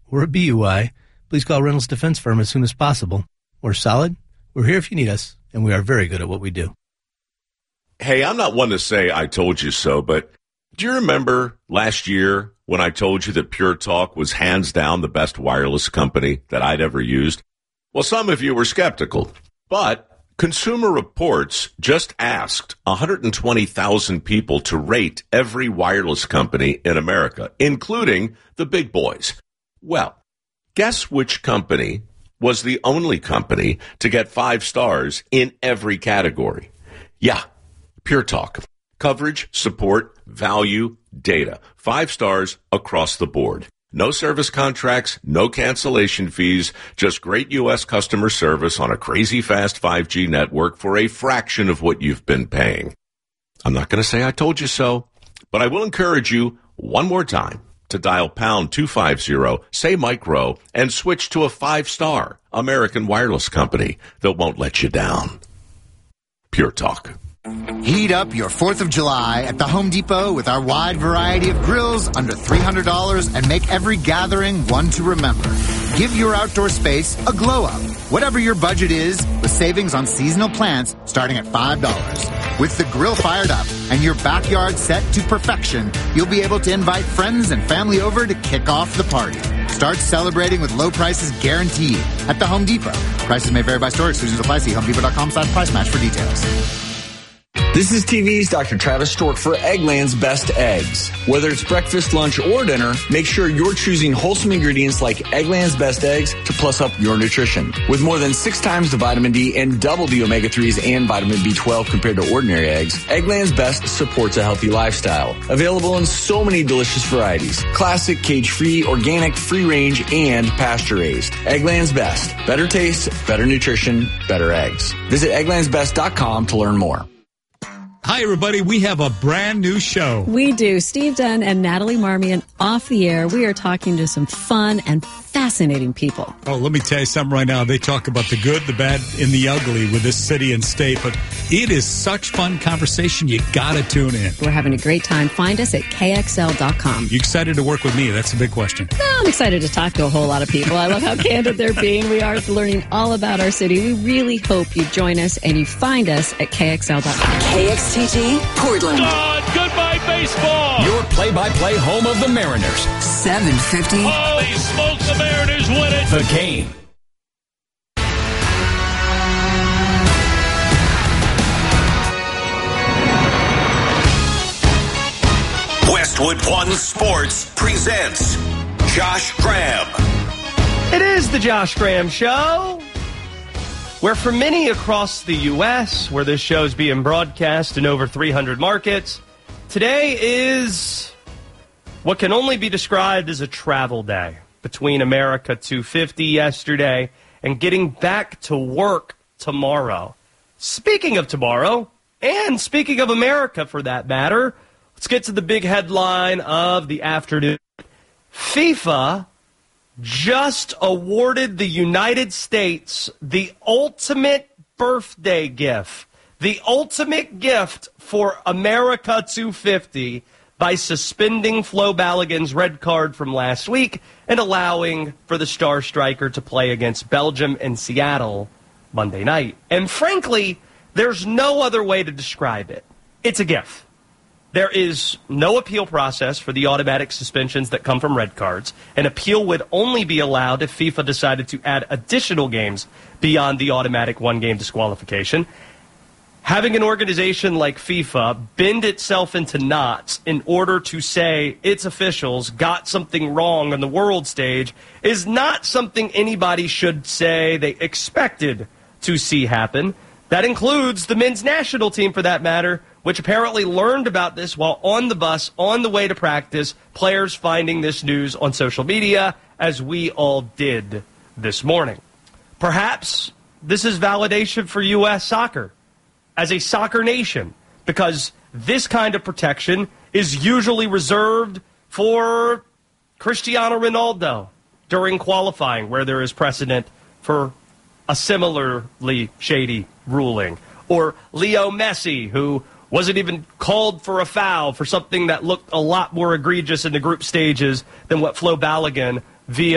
or a BUI, please call Reynolds Defense Firm as soon as possible. We're solid, we're here if you need us, and we are very good at what we do. Hey, I'm not one to say I told you so, but do you remember last year when I told you that Pure Talk was hands down the best wireless company that I'd ever used? Well, some of you were skeptical, but Consumer Reports just asked 120,000 people to rate every wireless company in America, including the big boys. Well, guess which company was the only company to get 5 stars in every category? Yeah, Pure Talk. Coverage, support, value, data. 5 stars across the board. No service contracts, no cancellation fees, just great U.S. customer service on a crazy fast 5G network for a fraction of what you've been paying. I'm not going to say I told you so, but I will encourage you one more time to dial pound 250, say micro, and switch to a 5-star American wireless company that won't let you down. Pure Talk. Heat up your 4th of July at the Home Depot with our wide variety of grills under $300 and make every gathering one to remember. Give your outdoor space a glow up, whatever your budget is, with savings on seasonal plants starting at $5. With the grill fired up and your backyard set to perfection, you'll be able to invite friends and family over to kick off the party. Start celebrating with low prices guaranteed at the Home Depot. Prices may vary by store. Exclusions apply. See HomeDepot.com/price match for details. This is TV's Dr. Travis Stork for Eggland's Best Eggs. Whether it's breakfast, lunch, or dinner, make sure you're choosing wholesome ingredients like Eggland's Best Eggs to plus up your nutrition. With more than 6 times the vitamin D and double the omega-3s and vitamin B12 compared to ordinary eggs, Eggland's Best supports a healthy lifestyle. Available in so many delicious varieties. Classic, cage-free, organic, free-range, and pasture-raised. Eggland's Best. Better taste, better nutrition, better eggs. Visit egglandsbest.com to learn more. Hi, everybody. We have a brand new show. We do. Steve Dunn and Natalie Marmion off the air. We are talking to some fun and fascinating people. Oh, let me tell you something right now. They talk about the good, the bad, and the ugly with this city and state, but it is such fun conversation. You got to tune in. We're having a great time. Find us at KXL.com. You excited to work with me? That's a big question. No, I'm excited to talk to a whole lot of people. I love how candid they're being. We are learning all about our city. We really hope you join us and you find us at KXL.com. KXTG, Portland. Goodbye, baseball. Your play-by-play home of the Mariners. 750. Holy smokes, the Mariners win it. The Game. Westwood One Sports presents Josh Graham. It is the Josh Graham Show, where for many across the U.S., where this show is being broadcast in over 300 markets, today is what can only be described as a travel day between America 250 yesterday and getting back to work tomorrow. Speaking of tomorrow, and speaking of America for that matter, let's get to the big headline of the afternoon. FIFA just awarded the United States the ultimate birthday gift, the ultimate gift for America 250 by suspending Flo Balogun's red card from last week and allowing for the star striker to play against Belgium in Seattle Monday night. And frankly, there's no other way to describe it. It's a gift. There is no appeal process for the automatic suspensions that come from red cards. An appeal would only be allowed if FIFA decided to add additional games beyond the automatic one-game disqualification. Having an organization like FIFA bend itself into knots in order to say its officials got something wrong on the world stage is not something anybody should say they expected to see happen. That includes the men's national team, for that matter, which apparently learned about this while on the bus, on the way to practice, players finding this news on social media, as we all did this morning. Perhaps this is validation for U.S. soccer as a soccer nation, because this kind of protection is usually reserved for Cristiano Ronaldo during qualifying, where there is precedent for a similarly shady ruling. Or Leo Messi, who wasn't even called for a foul for something that looked a lot more egregious in the group stages than what Flo Balogun via